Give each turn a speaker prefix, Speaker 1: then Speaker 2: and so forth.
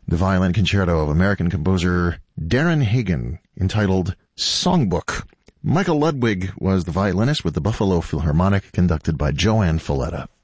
Speaker 1: the violin concerto of American composer Darren Hagen, entitled Songbook. Michael Ludwig was the violinist with the Buffalo Philharmonic, conducted by Joanne Falletta.